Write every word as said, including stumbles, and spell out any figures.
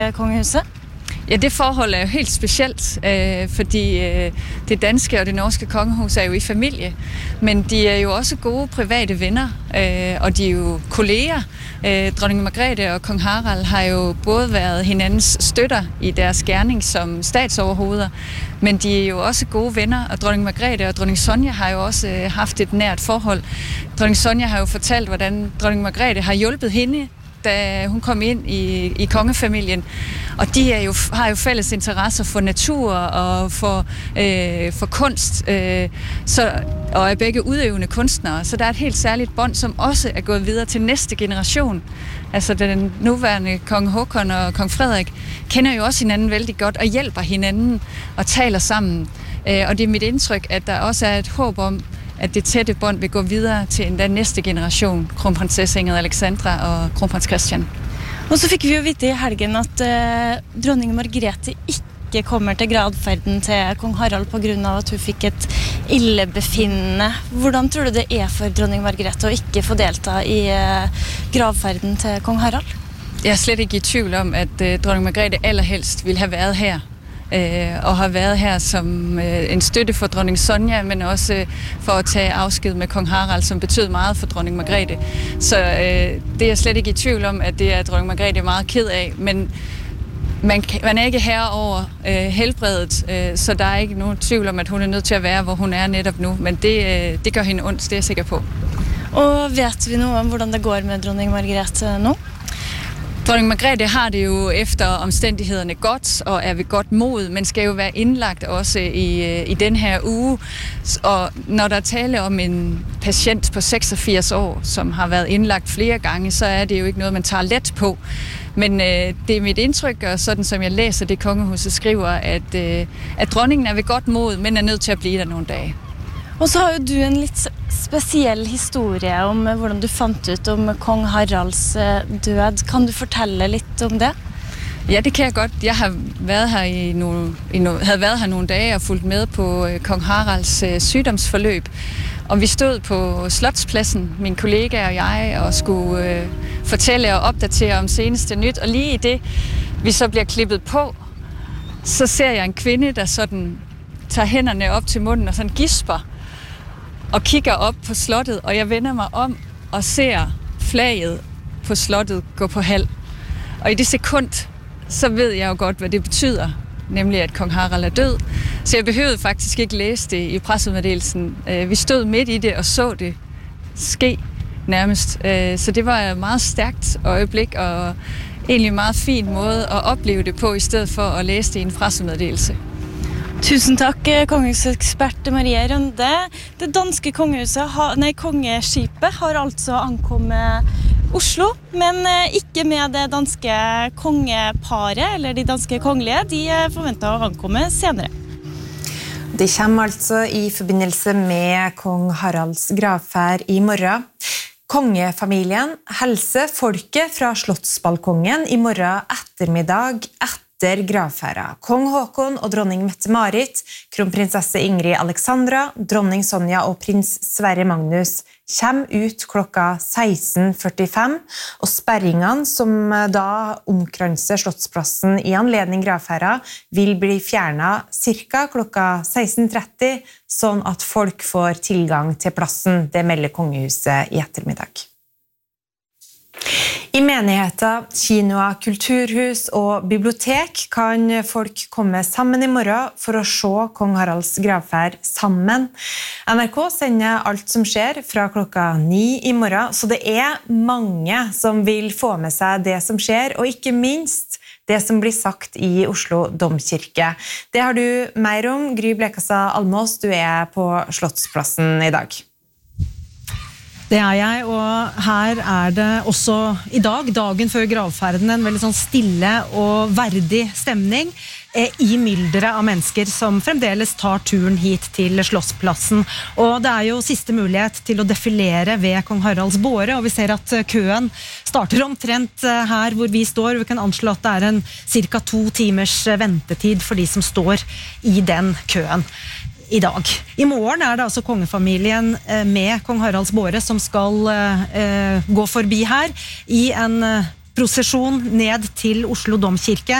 kongehuset? Ja, det forhold er jo helt specielt, øh, fordi øh, det danske og det norske kongehus er jo i familie, men de er jo også gode private venner, øh, og de er jo kolleger. Øh, Dronning Margrethe og kong Harald har jo både været hinandens støtter i deres gerning som statsoverhoveder, men de er jo også gode venner, og dronning Margrethe og dronning Sonja har jo også øh, haft et nært forhold. Dronning Sonja har jo fortalt, hvordan dronning Margrethe har hjulpet hende, da hun kom ind i, i kongefamilien. Og de er jo, har jo fælles interesser for natur og for, øh, for kunst, øh, så, og er begge udøvende kunstnere. Så der er et helt særligt bånd, som også er gået videre til næste generation. Altså den nuværende kong Håkon og kong Frederik kender jo også hinanden vældig godt og hjælper hinanden og taler sammen. Øh, og det er mit indtryk, at der også er et håb om, at det tætte bånd vil gå videre til en den næste generation, kronprinsesse Ingrid Alexandra og kronprins Christian. Og så fikk vi jo vite i helgen at uh, dronning Margrethe ikke kommer til gravferden til kong Harald på grunn av at hun fikk et illebefinnende. Hvordan tror du det er for dronning Margrethe å ikke få delta i uh, gravferden til kong Harald? Jeg er slet ikke i tvivl om, at uh, dronning Margrethe allerhelst ville have været her. Og har været her som en støtte for dronning Sonja, men også for at tage afsked med kong Harald, som betød meget for dronning Margrethe. Så øh, det er jeg slet ikke i tvivl om, at det er dronning Margrethe meget ked af, men man, man er ikke herre over øh, helbredet, øh, så der er ikke nogen tvivl om, at hun er nødt til at være, hvor hun er netop nu, men det, øh, det gør hende ondt, det er jeg sikker på. Og vet vi noe om hvordan det går med dronning Margrethe nu? Dronning Margrethe har det jo efter omstændighederne godt og er ved godt mod, men skal jo være indlagt også i, i den her uge. Og når der er tale om en patient på seksogfirs år, som har været indlagt flere gange, så er det jo ikke noget, man tager let på. Men øh, det er mit indtryk, og sådan som jeg læser det, kongehuset skriver, at, øh, at dronningen er ved godt mod, men er nødt til at blive der nogle dage. Og så har jo du en litt spesiell historie om hvordan du fant ut om kong Haralds død. Kan du fortelle litt om det? Ja, det kan jeg godt. Jeg har været her i nogle, i no, havde været her nogle dage og fulgt med på uh, kong Haralds uh, sygdomsforløb. Og vi stod på Slotspladsen, min kollega og jeg, og skulle uh, fortælle og opdatere om seneste nyt. Og lige i det, vi så bliver klippet på, så ser jeg en kvinde, der sådan tager hænderne op til munden og sådan gisper. Og kigger op på slottet, og jeg vender mig om og ser flaget på slottet gå på halv. Og i det sekund, så ved jeg jo godt, hvad det betyder, nemlig at kong Harald er død. Så jeg behøvede faktisk ikke læse det i pressemeddelelsen. Vi stod midt i det og så det ske nærmest. Så det var et meget stærkt øjeblik, og egentlig en meget fin måde at opleve det på, i stedet for at læse det i en pressemeddelelse. Tusen takk, kongehusekspert Maria Rønde. Det danske kongehuset, nei, kongeskipet har altså ankommet Oslo, men ikke med det danske kongeparet, eller de danske kongelige. De forventer å ankomme senere. Det kommer altså i forbindelse med kong Haralds gravferd i morgen. Kongefamilien hilser folket fra Slottsbalkongen i morgen ettermiddag etter gravferda. Kong Håkon og dronning Mette-Marit, kronprinsesse Ingrid Alexandra, dronning Sonja og prins Sverre Magnus kommer ut klokka seksten førtifem, og sperringene som da omkranser Slottsplassen i anledning gravferda vil bli fjernet cirka klokka seksten tretti, sånn at folk får tilgang til plassen. Det melder kongehuset i ettermiddag. I menigheter, kinoer, kulturhus og bibliotek kan folk komme sammen i morgen for å se kong Haralds gravferd sammen. N R K sender alt som skjer fra klokka ni i morgen, så det er mange som vil få med seg det som skjer, og ikke minst det som blir sagt i Oslo Domkirke. Det har du mer om, Gry Blekastad Almås, du er på Slottsplassen i dag. Det er jeg, og her er det også i dag, dagen før gravferden, en veldig sånn stille og verdig stemning i mylderet av mennesker som fremdeles tar turen hit til Slottsplassen. Og det er jo siste mulighet til å defilere ved kong Haralds båre, og vi ser at køen starter omtrent her hvor vi står. Vi kan anslå at det er en cirka to timers ventetid for de som står i den køen i dag. I morgen er det altså kongefamilien med kong Haralds båre som skal eh, gå forbi her i en prosesjon ned til Oslo Domkirke.